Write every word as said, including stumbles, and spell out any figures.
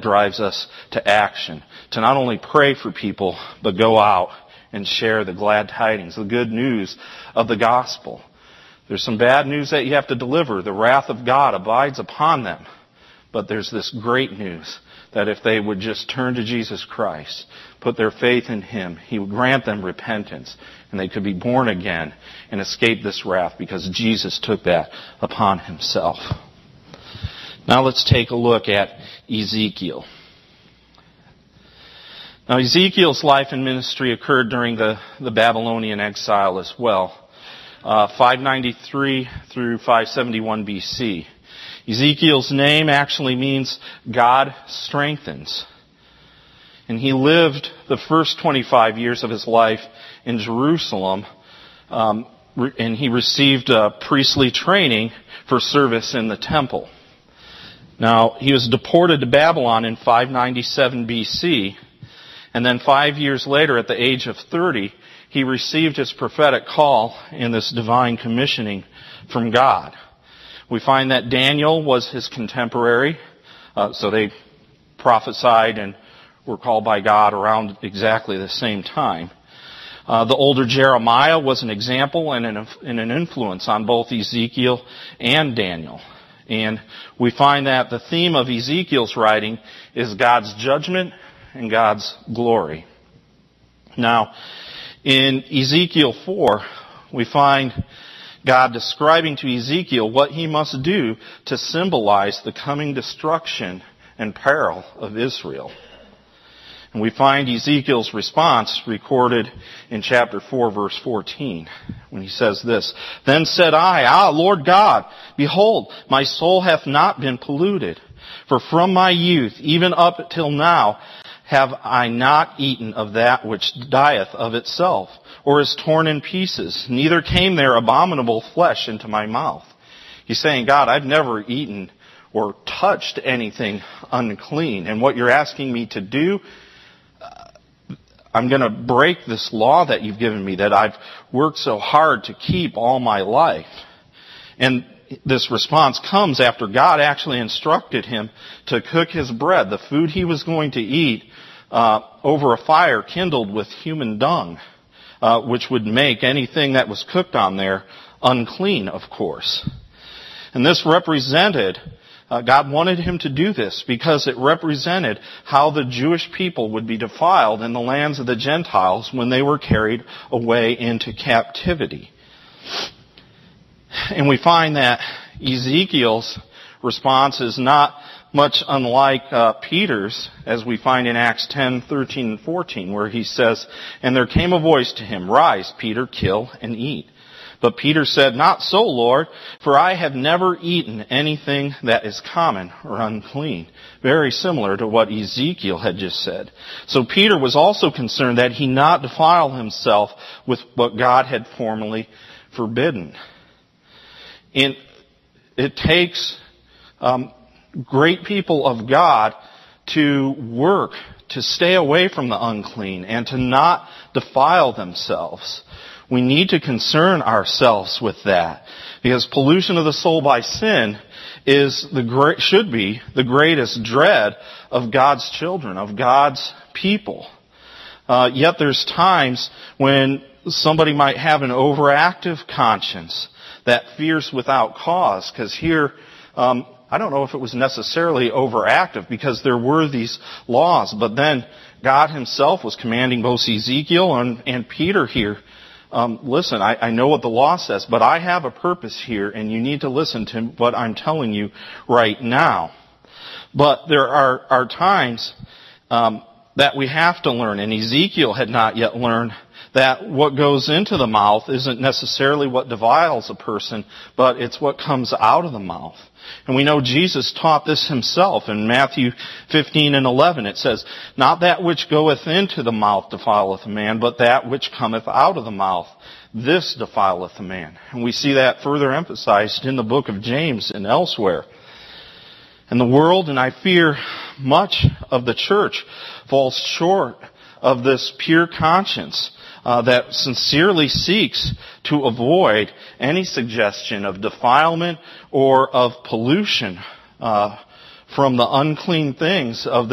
that drives us to action, to not only pray for people, but go out and share the glad tidings, the good news of the gospel. There's some bad news that you have to deliver. The wrath of God abides upon them. But there's this great news that if they would just turn to Jesus Christ, put their faith in Him, He would grant them repentance, and they could be born again and escape this wrath because Jesus took that upon Himself. Now let's take a look at Ezekiel. Now Ezekiel's life and ministry occurred during the, the Babylonian exile as well. Uh, five ninety-three through five seventy-one B C. Ezekiel's name actually means God strengthens. And he lived the first twenty-five years of his life in Jerusalem, um, and he received uh, priestly training for service in the temple. Now, he was deported to Babylon in five ninety-seven B C, and then five years later, at the age of thirty, he received his prophetic call in this divine commissioning from God. We find that Daniel was his contemporary, uh, so they prophesied and were called by God around exactly the same time. Uh, the older Jeremiah was an example and an, and an influence on both Ezekiel and Daniel. And we find that the theme of Ezekiel's writing is God's judgment and God's glory. Now, in Ezekiel four, we find God describing to Ezekiel what he must do to symbolize the coming destruction and peril of Israel. And we find Ezekiel's response recorded in chapter four, verse fourteen, when he says this, "Then said I, Ah, Lord God, behold, my soul hath not been polluted, for from my youth, even up till now, have I not eaten of that which dieth of itself, or is torn in pieces, neither came there abominable flesh into my mouth." He's saying, God, I've never eaten or touched anything unclean. And what you're asking me to do, uh, I'm going to break this law that you've given me, that I've worked so hard to keep all my life. And this response comes after God actually instructed him to cook his bread, the food he was going to eat, uh, over a fire kindled with human dung, uh, which would make anything that was cooked on there unclean, of course. And this represented, uh, God wanted him to do this because it represented how the Jewish people would be defiled in the lands of the Gentiles when they were carried away into captivity. And we find that Ezekiel's response is not much unlike uh, Peter's, as we find in Acts ten, thirteen, and fourteen, where he says, "And there came a voice to him, Rise, Peter, kill and eat. But Peter said, Not so, Lord, for I have never eaten anything that is common or unclean." Very similar to what Ezekiel had just said. So Peter was also concerned that he not defile himself with what God had formerly forbidden. And it takes um, great people of God to work, to stay away from the unclean and to not defile themselves. We need to concern ourselves with that, because pollution of the soul by sin is the great, should be the greatest dread of God's children, of God's people. Uh, yet there's times when somebody might have an overactive conscience that fears without cause, because here, um, I don't know if it was necessarily overactive, because there were these laws, but then God himself was commanding both Ezekiel and, and Peter here, um, listen, I, I know what the law says, but I have a purpose here, and you need to listen to what I'm telling you right now. But there are, are times um, that we have to learn, and Ezekiel had not yet learned that what goes into the mouth isn't necessarily what defiles a person, but it's what comes out of the mouth. And we know Jesus taught this himself in Matthew fifteen and eleven. It says, "Not that which goeth into the mouth defileth a man, but that which cometh out of the mouth, this defileth a man." And we see that further emphasized in the book of James and elsewhere. And the world, and I fear much of the church, falls short of this pure conscience Uh, that sincerely seeks to avoid any suggestion of defilement or of pollution uh, from the unclean things of